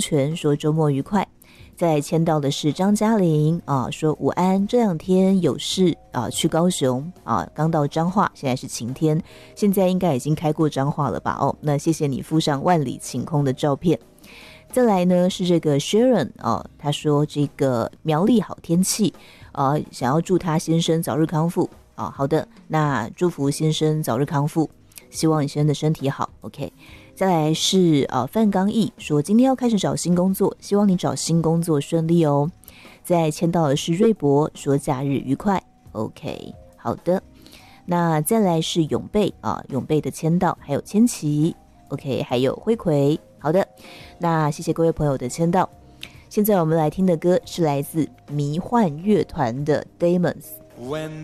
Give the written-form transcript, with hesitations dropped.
全，说周末愉快。再签到的是张嘉玲说午安，这2天有事去高雄刚到彰化，现在是晴天，现在应该已经开过彰化了吧？那谢谢你附上万里晴空的照片。再来呢是这个 Sharon 他说这个苗栗好天气想要祝他先生早日康复好的，那祝福先生早日康复，希望你先生的身体好 OK。再来是范刚毅说今天要开始找新工作，希望你找新工作顺利哦。再签到的是瑞博说假日愉快 OK 好的。那再来是永贝永贝的签到，还有千琪 OK， 还有辉奎。好的，那谢谢各位朋友的签到。现在我们来听的歌是来自迷幻乐团的 Demons。